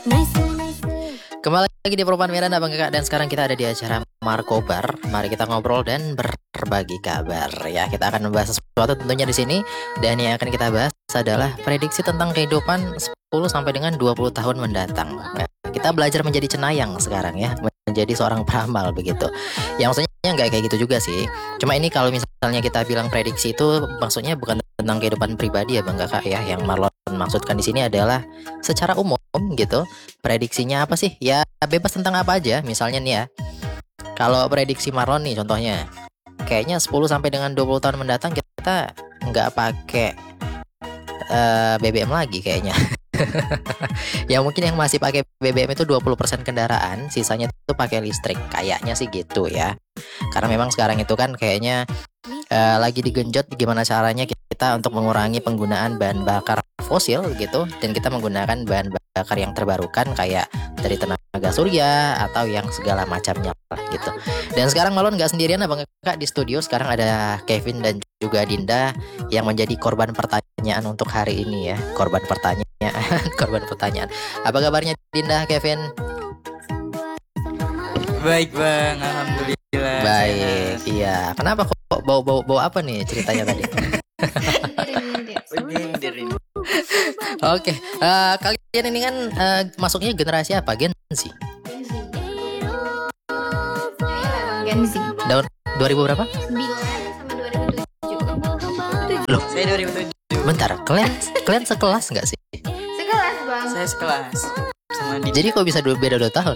Kembali lagi di Perubahan Medan Abang Kakak, dan sekarang kita ada di acara Markobar. Mari kita ngobrol dan berbagi kabar. Ya, kita akan membahas sesuatu tentunya di sini, dan yang akan kita bahas adalah prediksi tentang kehidupan 10 sampai dengan 20 tahun mendatang. Nah, kita belajar menjadi cenayang sekarang ya, menjadi seorang peramal begitu. Ya maksudnya nggak kayak gitu juga sih. Cuma ini kalau misalnya kita bilang prediksi itu maksudnya bukan tentang kehidupan pribadi ya Bang Kakak ya. Yang Marlon maksudkan di sini adalah secara umum gitu. Prediksinya apa sih? Ya bebas tentang apa aja. Misalnya nih ya, kalau prediksi Marlon nih contohnya, kayaknya 10 sampai dengan 20 tahun mendatang kita nggak pakai BBM lagi kayaknya. Ya mungkin yang masih pakai BBM itu 20% kendaraan, sisanya itu pakai listrik. Kayaknya sih gitu ya. Karena memang sekarang itu kan kayaknya lagi digenjot gimana caranya kita untuk mengurangi penggunaan bahan bakar fosil gitu, dan kita menggunakan bahan bakar yang terbarukan kayak dari tenaga surya atau yang segala macamnya lah gitu. Dan sekarang Malon nggak sendirian Abang Kakak di studio. Sekarang ada Kevin dan juga Dinda yang menjadi korban pertanyaan untuk hari ini ya. Korban pertanyaan. Korban pertanyaan. Apa kabarnya Dinda, Kevin? Baik Bang, alhamdulillah. Baik, sehat. Iya. Kenapa kok bau apa nih ceritanya tadi? Oke, kalian ini kan masuknya generasi apa? Gen Z? Gen Z. Tahun 2000 berapa? 9 sama 2007. Loh, Saya 2007. bentar, kalian sekelas nggak sih? Sekelas Bang. Saya sekelas sama Dinda. Jadi kok bisa beda 2 tahun?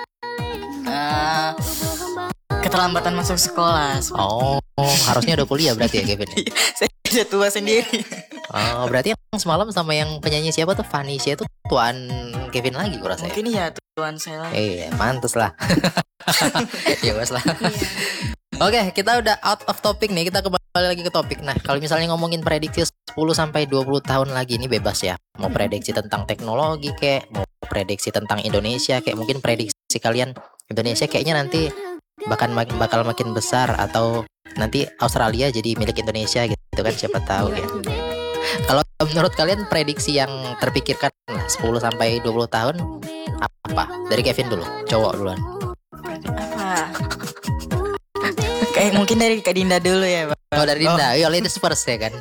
Keterlambatan masuk sekolah. Oh, harusnya udah kuliah berarti ya Kevin? Saya sudah tua sendiri. Oh, berarti yang semalam sama yang penyanyi siapa tuh, Vanisha itu tuan Kevin lagi gue rasa ya? Mungkin ya tuan saya. Iya, mantes lah. Ya wes lah. Oke, kita udah out of topic nih. Kita kembali lagi ke topik. Nah, kalau misalnya ngomongin prediksi 10 sampai 20 tahun lagi ini bebas ya. Mau prediksi tentang teknologi kayak, mau prediksi tentang Indonesia kayak, mungkin prediksi kalian Indonesia kayaknya nanti bakal makin besar, atau nanti Australia jadi milik Indonesia gitu kan, siapa tahu ya. Kalau menurut kalian prediksi yang terpikirkan 10 sampai 20 tahun apa? Dari Kevin dulu, cowok duluan. Apa? Kayak mungkin dari Kak Dinda dulu ya Bang. Oh, dari Dinda. Yo, ladies first ya kan.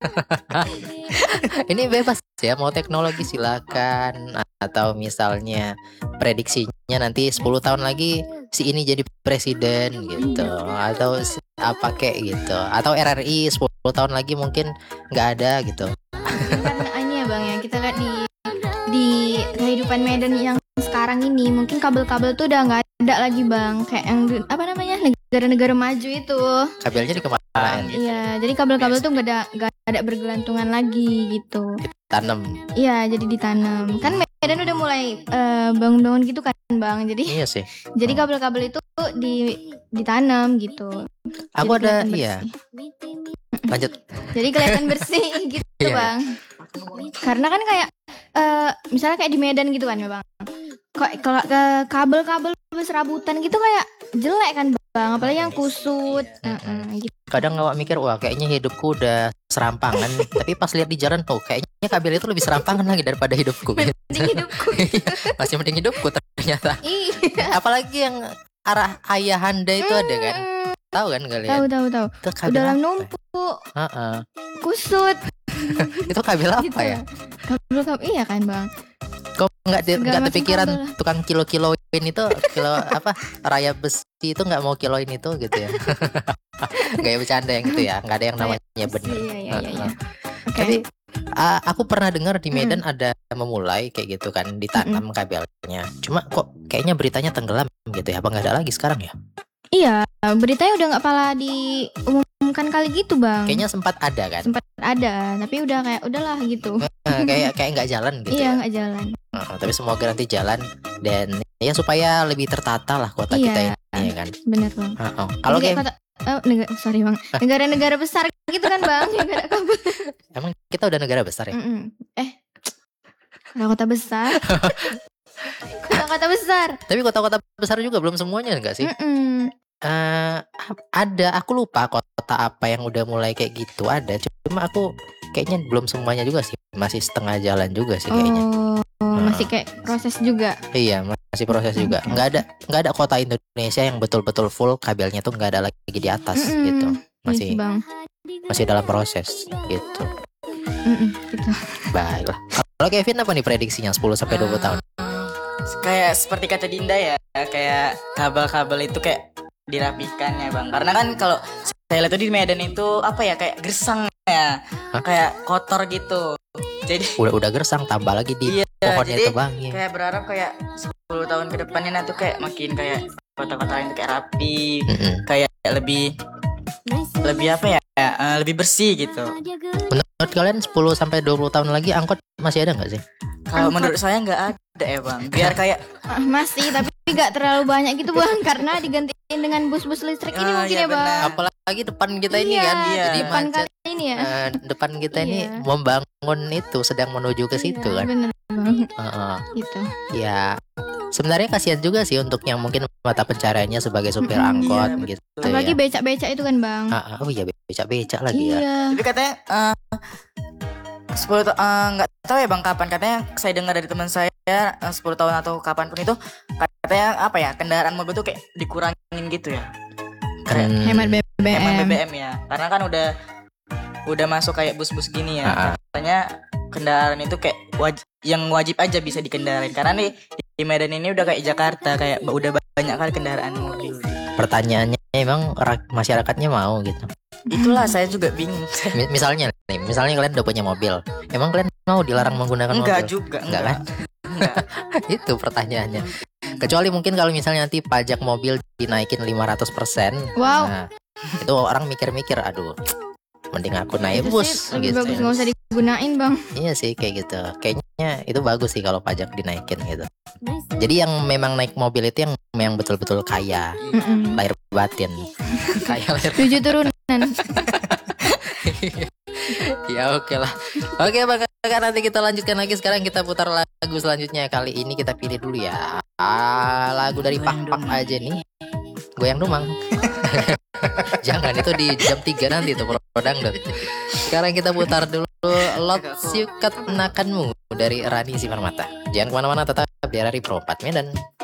Ini bebas ya, mau teknologi silakan, atau misalnya prediksinya nanti 10 tahun lagi si ini jadi presiden gitu, atau apa kayak gitu, atau RRI 10 tahun lagi mungkin nggak ada gitu. Kan ini ya Bang ya, kita lihat di kehidupan Medan yang sekarang ini, mungkin kabel-kabel tuh udah nggak ada lagi Bang, kayak yang apa namanya, negara-negara maju itu. Kabelnya di kemana? Iya, jadi kabel-kabel tuh nggak ada bergelantungan lagi gitu. Tanam. Iya, jadi ditanam. Kan Medan udah mulai bangun-bangun gitu kan Bang. Jadi Iya sih. jadi kabel-kabel itu ditanam gitu. Aku Jadi ada, kelihatan iya. bersih. Lanjut. Jadi kelihatan bersih gitu Iya. Bang. Karena kan kayak misalnya kayak di Medan gitu kan ya Bang. Kok kalau ke kabel-kabel berserabutan gitu kayak jelek kan Bang, apalagi yang kusut. Gitu. Kadang awak mikir, wah kayaknya hidupku udah serampangan, tapi pas lihat di jalan tuh kayaknya kabel itu lebih serampangan lagi daripada hidupku. Mending hidupku. Masih mending hidupku ternyata. Iya. Apalagi yang arah ayahanda itu ada kan? Tahu kan kalian? Tahu. Itu kabel Dalam apa? numpuk, Heeh. kusut. Itu kabel apa Gitu. ya? Kabel iya kan Bang. Kok nggak Segala macam terpikiran kabel. tukang kilo-kiloin itu, kilo apa, raya besi itu nggak mau kiloin itu gitu ya? Gaya bercanda yang itu ya, nggak ada yang namanya bener. Iya. Oke. Tapi aku pernah dengar di Medan ada memulai kayak gitu kan, ditanam kabelnya. Cuma kok kayaknya beritanya tenggelam gitu ya? Apa nggak ada lagi sekarang ya? Iya, beritanya udah nggak pala diumumkan kali gitu Bang. Kayaknya sempat ada kan? Sempat ada, tapi udah kayak udahlah gitu. Kayak nggak jalan gitu. Iya Ya. nggak jalan. Tapi semoga nanti jalan, dan ya supaya lebih tertata lah kota kita ini ya kan. Bener Bang. Kalau Jadi kayak kayak sorry Bang, negara-negara besar gitu kan Bang, yang nggak ada kabel. emang kita udah negara besar ya? Kota besar. Kota-kota besar. Tapi kota-kota besar juga belum semuanya enggak sih? Ada, aku lupa kota apa yang udah mulai kayak gitu ada. Cuma aku kayaknya belum semuanya juga sih, masih setengah jalan juga sih kayaknya. Masih kayak proses juga. Iya, masih proses juga. Nggak ada kota Indonesia yang betul-betul full kabelnya tuh nggak ada lagi di atas gitu. Iya, Bang. Masih dalam proses gitu. Gitu. Baiklah. Kalau Kevin apa nih prediksinya 10 sampai 20 tahun? Kayak seperti kata Dinda ya, kayak kabel-kabel itu kayak dirapikan ya Bang. Karena kan kalau saya lihat tuh di Medan itu apa ya, kayak gersang ya. Kayak kotor gitu. Jadi udah gersang, tambah lagi di pohonnya jadi tebangin. Kayak berharap kayak 10 tahun ke depannya tuh kayak makin kayak kota-kota lain tuh kayak rapi, kayak lebih apa ya? Lebih bersih gitu. Menurut kalian 10 sampai 20 tahun lagi angkot masih ada nggak sih? Kalau menurut saya nggak ada ya Bang. Biar kayak masih, tapi nggak terlalu banyak gitu Bang, karena digantiin dengan bus-bus listrik ini mungkin iya, ya Bang. benar. Apalagi depan kita ini kan, jadi depan macet. kali ini ya. Depan kita ini membangun itu, sedang menuju ke situ kan. Bener Bang. Gitu. Ya, sebenarnya kasihan juga sih untuk yang mungkin mata pencariannya sebagai supir angkot gitu. Apalagi ya. becak-becak itu kan Bang. Oh iya, becak-becak lagi ya. Tapi katanya 10 nggak tahu ya Bang kapan, katanya saya dengar dari teman saya 10 tahun atau kapanpun itu katanya apa ya, kendaraan mobil tuh kayak dikurangin gitu ya. Hemat BBM. Hemat BBM ya. Karena kan udah masuk kayak bus-bus gini ya. Katanya kendaraan itu kayak yang wajib aja bisa dikendarain. Karena di Medan ini udah kayak Jakarta, kayak udah banyak kali kendaraan mobil. Pertanyaannya emang masyarakatnya mau gitu. Itulah saya juga bingung. Misalnya kalian udah punya mobil, emang kalian mau dilarang menggunakan Enggak mobil? juga, enggak kan? Itu pertanyaannya. Kecuali mungkin kalau misalnya nanti pajak mobil dinaikin 500%. Wow. Nah, itu orang mikir-mikir, aduh, mending aku naik Itu bus sih lebih gitu. bagus nggak usah digunain Bang. Iya sih kayak gitu. Kayaknya itu bagus sih kalau pajak dinaikin gitu. Jadi yang memang naik mobil itu yang betul-betul kaya, lahir batin. Kaya lahir 7 turunan. Ya oke lah. Oke Bang Kakak, nanti kita lanjutkan lagi. Sekarang kita putar lagu selanjutnya. Kali ini kita pilih dulu ya, lagu dari Pak aja nih, Goyang Dumang. Jangan, itu di jam 3 nanti tuh Dangdut. Sekarang kita putar dulu Lot Siukat Nakanmu dari Rani Simarmata. Jangan kemana-mana, tetap di RRI Pro 4 Medan.